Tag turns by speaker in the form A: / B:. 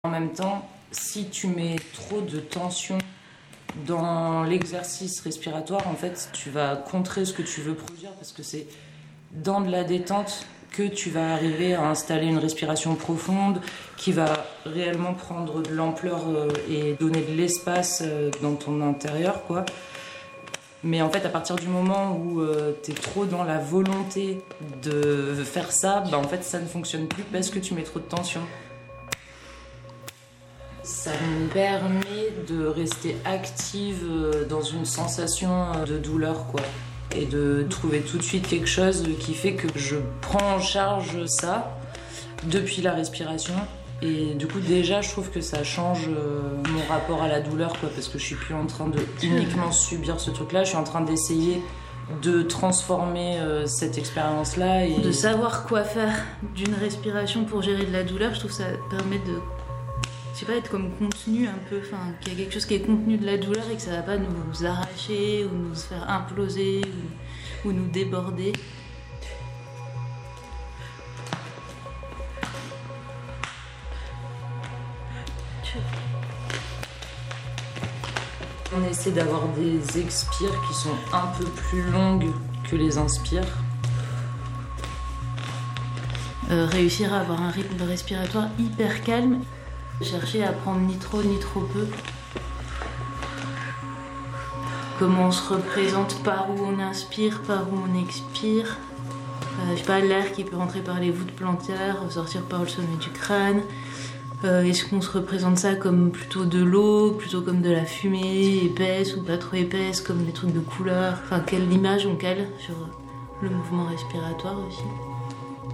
A: En même temps, si tu mets trop de tension dans l'exercice respiratoire, en fait, tu vas contrer ce que tu veux produire parce que c'est dans de la détente que tu vas arriver à installer une respiration profonde qui va réellement prendre de l'ampleur et donner de l'espace dans ton intérieur, quoi. Mais en fait, à partir du moment où t'es trop dans la volonté de faire ça, en fait, ça ne fonctionne plus parce que tu mets trop de tension. Ça me permet de rester active dans une sensation de douleur, quoi. Et de trouver tout de suite quelque chose qui fait que je prends en charge ça depuis la respiration. Et du coup, déjà, je trouve que ça change mon rapport à la douleur, quoi, parce que je suis plus en train de uniquement subir ce truc-là, je suis en train d'essayer de transformer cette expérience-là. Et
B: de savoir quoi faire d'une respiration pour gérer de la douleur, je trouve que ça permet de, je sais pas, être comme contenu un peu, enfin, qu'il y a quelque chose qui est contenu de la douleur et que ça va pas nous arracher ou nous faire imploser ou nous déborder.
A: On essaie d'avoir des expires qui sont un peu plus longues que les inspires.
B: Réussir à avoir un rythme respiratoire hyper calme. Chercher à prendre ni trop ni trop peu. Comment on se représente, par où on inspire, par où on expire. Je sais pas, l'air qui peut rentrer par les voûtes plantaires, sortir par le sommet du crâne. Est-ce qu'on se représente ça comme plutôt de l'eau, plutôt comme de la fumée, épaisse ou pas trop épaisse, comme des trucs de couleur. Enfin, quelle image on cale sur le mouvement respiratoire aussi.